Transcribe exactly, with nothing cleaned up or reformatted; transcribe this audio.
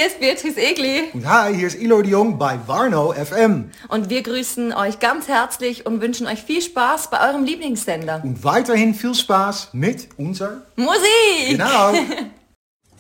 Hier ist Beatrice Egli. Und hi, hier ist Ilo de Jong bei Warnow F M. Und wir grüßen euch ganz herzlich und wünschen euch viel Spaß bei eurem Lieblingssender. Und weiterhin viel Spaß mit unserer Musik! Genau.